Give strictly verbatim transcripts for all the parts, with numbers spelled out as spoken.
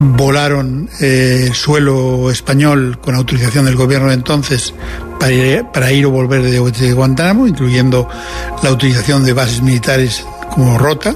volaron eh, suelo español con autorización del gobierno de entonces para ir, para ir o volver de, de Guantánamo, incluyendo la utilización de bases militares como Rota.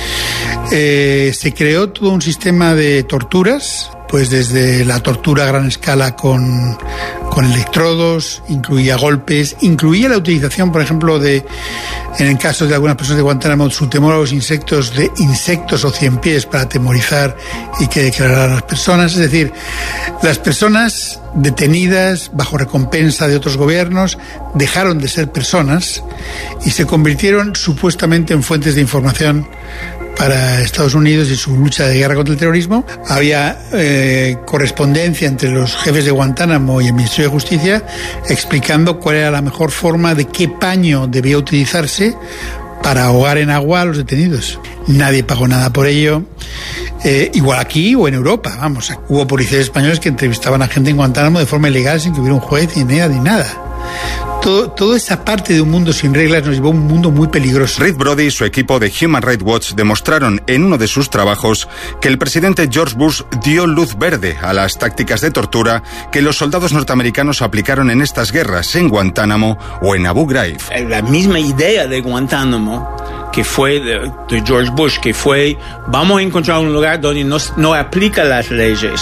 Eh, se creó todo un sistema de torturas, pues desde la tortura a gran escala con, con electrodos, incluía golpes, incluía la utilización, por ejemplo, de, en el caso de algunas personas de Guantánamo, su temor a los insectos, de insectos o ciempiés para atemorizar y que declararan a las personas. Es decir, las personas detenidas bajo recompensa de otros gobiernos dejaron de ser personas y se convirtieron supuestamente en fuentes de información para Estados Unidos y su lucha de guerra contra el terrorismo. Había eh, correspondencia entre los jefes de Guantánamo y el Ministerio de Justicia explicando cuál era la mejor forma, de qué paño debía utilizarse para ahogar en agua a los detenidos. Nadie pagó nada por ello. Eh, igual aquí o en Europa, vamos, hubo policías españoles que entrevistaban a gente en Guantánamo de forma ilegal sin que hubiera un juez ni nada, ni nada. Todo, toda esa parte de un mundo sin reglas nos llevó a un mundo muy peligroso. Reed Brody y su equipo de Human Rights Watch demostraron en uno de sus trabajos que el presidente George Bush dio luz verde a las tácticas de tortura que los soldados norteamericanos aplicaron en estas guerras en Guantánamo o en Abu Ghraib. La misma idea de Guantánamo que fue de, de George Bush, que fue vamos a encontrar un lugar donde no, no aplica las leyes.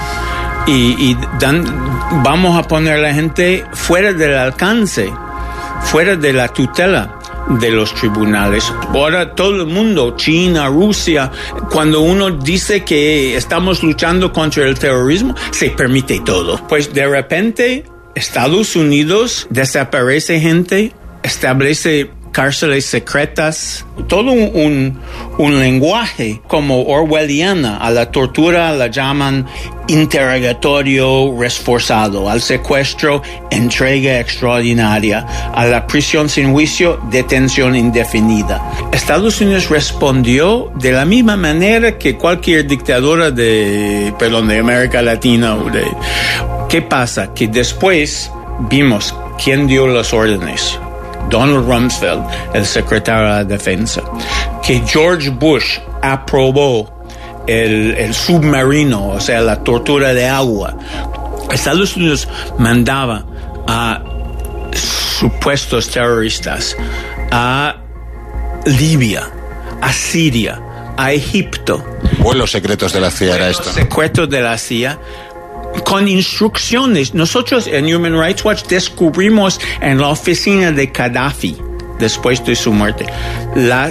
Y, y dan, vamos a poner a la gente fuera del alcance, fuera de la tutela de los tribunales. Ahora todo el mundo, China, Rusia, cuando uno dice que estamos luchando contra el terrorismo, se permite todo. Pues de repente Estados Unidos desaparece gente, establece cárceles secretas, todo un, un, un lenguaje como orwelliana. A la tortura la llaman interrogatorio reforzado, al secuestro entrega extraordinaria, a la prisión sin juicio detención indefinida. Estados Unidos respondió de la misma manera que cualquier dictadura de, perdón, de América Latina. O de, ¿qué pasa? Que después vimos quién dio las órdenes. Donald Rumsfeld, el secretario de la Defensa, que George Bush aprobó el, el submarino, o sea, la tortura de agua. Estados Unidos mandaba a supuestos terroristas a Libia, a Siria, a Egipto. Vuelos secretos de la C I A era esto. Secretos de la C I A. Con instrucciones. Nosotros en Human Rights Watch descubrimos en la oficina de Gaddafi, después de su muerte, la,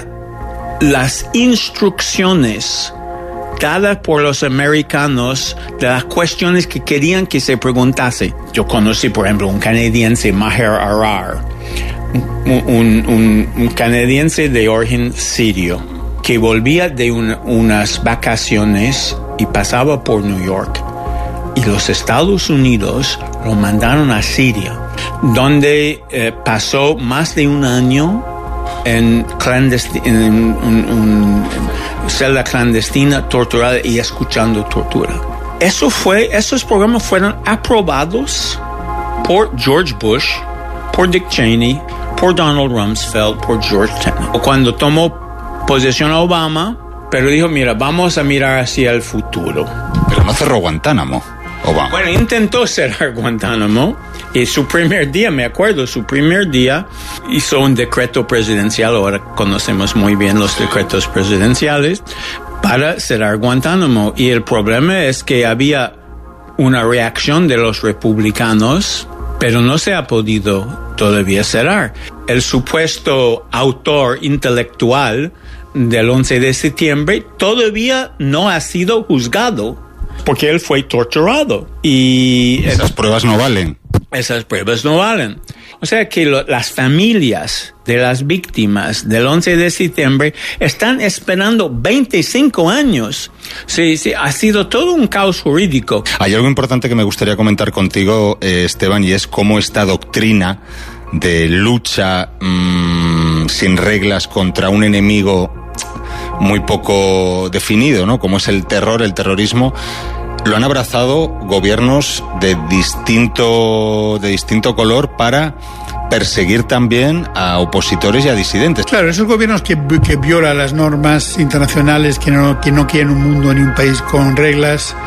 las instrucciones dadas por los americanos de las cuestiones que querían que se preguntase. Yo conocí, por ejemplo, un canadiense, Maher Arar, un, un, un, un canadiense de origen sirio, que volvía de un, unas vacaciones y pasaba por New York. Y los Estados Unidos lo mandaron a Siria, donde eh, pasó más de un año en, clandesti- en un, un, un celda clandestina, torturada y escuchando tortura. Eso fue, esos programas fueron aprobados por George Bush, por Dick Cheney, por Donald Rumsfeld, por George Tenet. Cuando tomó posesión Obama, pero dijo, mira, vamos a mirar hacia el futuro. Pero no cerró Guantánamo. Obama. Bueno, intentó cerrar Guantánamo y su primer día, me acuerdo, su primer día hizo un decreto presidencial, ahora conocemos muy bien los decretos presidenciales, para cerrar Guantánamo. Y el problema es que había una reacción de los republicanos, pero no se ha podido todavía cerrar. El supuesto autor intelectual del once de septiembre todavía no ha sido juzgado, porque él fue torturado. Y esas pruebas no valen. Esas pruebas no valen. O sea que lo, las familias de las víctimas del once de septiembre están esperando veinticinco años. Sí, sí, ha sido todo un caos jurídico. Hay algo importante que me gustaría comentar contigo, eh, Esteban, y es cómo esta doctrina de lucha mmm, sin reglas contra un enemigo muy poco definido, ¿no? Como es el terror, el terrorismo, lo han abrazado gobiernos de distinto, de distinto color para perseguir también a opositores y a disidentes. Claro, esos gobiernos que, que violan las normas internacionales, que no, que no quieren un mundo ni un país con reglas,